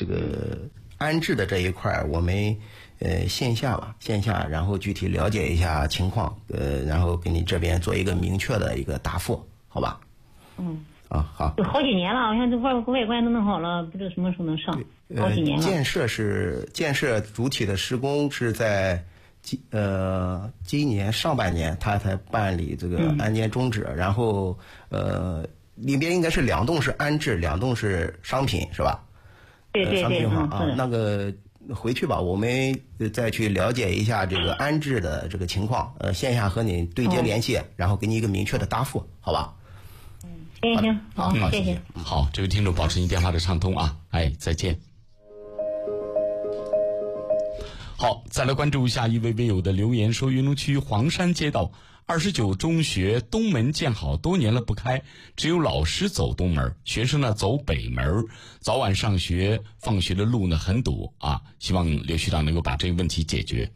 这个安置的这一块我们线下，然后具体了解一下情况，然后给你这边做一个明确的一个答复，好吧？好。 都好几年了，我看这外观都弄好了，不知道什么时候能上。好几年了。 建设主体的施工是在今年上半年他才办理这个安监终止，然后里边应该是2栋是安置，2栋是商品，是吧？ 对商品房那个回去吧，我们再去了解一下这个安置的这个情况，线下和你对接联系，然后给你一个明确的答复，好吧？ 行，好，谢谢。 好，这位听众保持您电话的畅通啊，再见。好，再来关注下一位微友的留言，说云龙区黄山街道29中学东门建好多年了不开，只有老师走东门，学生呢走北门，早晚上学放学的路呢很堵啊，希望刘局长能够把这个问题解决。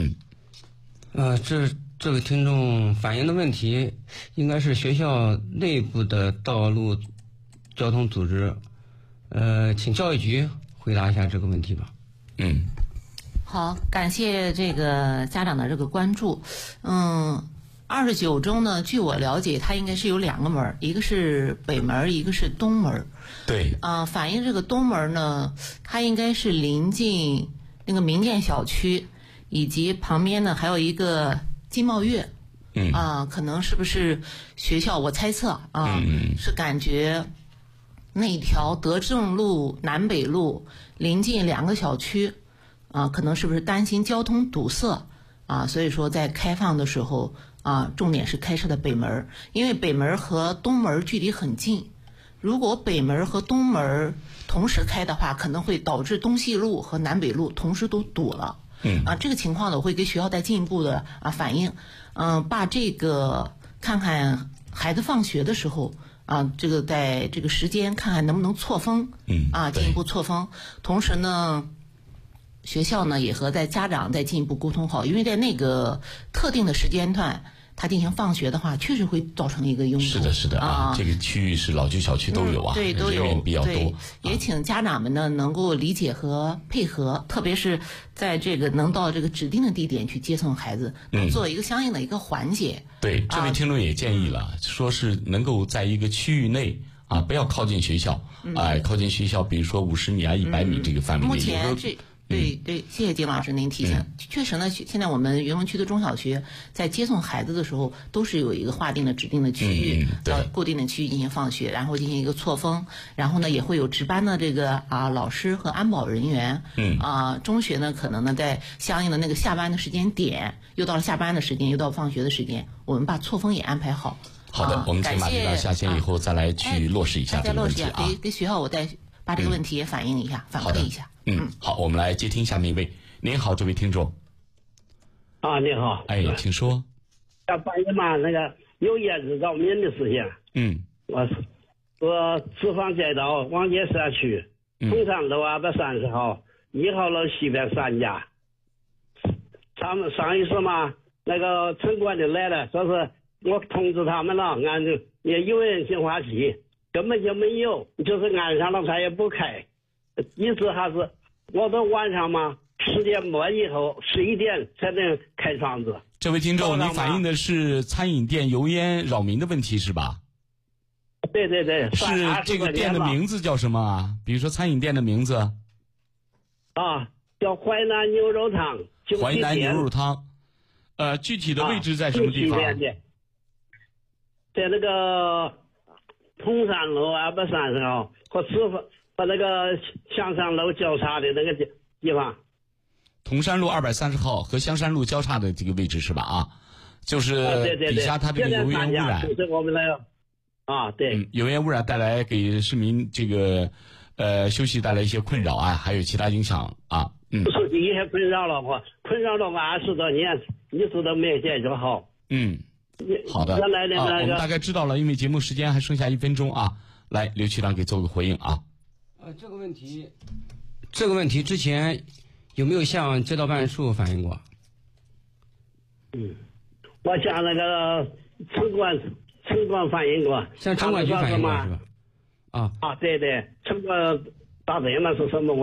这个听众反映的问题应该是学校内部的道路交通组织，请教育局回答一下这个问题吧。 好，感谢这个家长的这个关注。29中呢，据我了解，它应该是有2个门，一个是北门，一个是东门。 对。 反映这个东门呢，它应该是临近那个民建小区，以及旁边呢还有一个金茂悦。可能是不是学校？我猜测是感觉那条德政路、南北路临近2个小区。可能是不是担心交通堵塞所以说在开放的时候重点是开设的北门，因为北门和东门距离很近，如果北门和东门同时开的话，可能会导致东西路和南北路同时都堵了。这个情况呢，我会给学校再进一步的反映，把这个看看孩子放学的时候这个在这个时间看看能不能错峰，进一步错峰，同时呢。学校呢也和家长再进一步沟通好，因为在那个特定的时间段，他进行放学的话，确实会造成一个拥堵。 是的这个区域是老旧小区都有对，都有， 人员比较多。 也请家长们呢能够理解和配合，特别是在这个能到这个指定的地点去接送孩子，能做一个相应的一个缓解。 对，这位听众也建议了，说是能够在一个区域内不要靠近学校，靠近学校，比如说50米100米这个范围内。 目前对，谢谢金老师您提醒。确实呢，现在我们云龙区的中小学在接送孩子的时候，都是有一个划定的指定的区域，固定的区域进行放学，然后进行一个错峰，然后呢也会有值班的这个老师和安保人员。中学呢可能呢在相应的那个下班的时间点，又到了下班的时间，又到放学的时间，我们把错峰也安排好。 好的，我们请马局长下线以后再来去落实一下这个问题给学校我再把这个问题也反映一下，反馈一下。 好，我们来接听下面一位。您好，这位听众。 你好。 请说。 要反映嘛，那个有叶子扰民的事情。我资方街道王街社区通山路230号1号楼西边3家。他们上一次嘛，那个城管就来了，说是我通知他们了，也有人净化器根本就没有，就是安上了他也不开。一直还是我到晚上嘛10点半以后11点才能开窗子。 这位听众，你反映的是餐饮店油烟扰民的问题是吧？ 对， 是这个店的名字叫什么比如说餐饮店的名字叫淮南牛肉汤。 淮南牛肉汤具体的位置在什么地方？ 在那个通山路230号和那个香山路交叉的那个地方。 铜山路230号和香山路交叉的这个位置是吧就是底下它这个油烟污染。 就是我们那个对， 油烟污染带来给市民这个休息带来一些困扰还有其他影响不是一些困扰了20多年，一直都没有解决好。 好的。我们大概知道了，因为节目时间还剩下1分钟来，刘区长给做个回应这个问题之前有没有向街道办事处反映过？ 我向那个城管反映过。 向城管局反映过是吧？ 对，城管大队嘛是什么？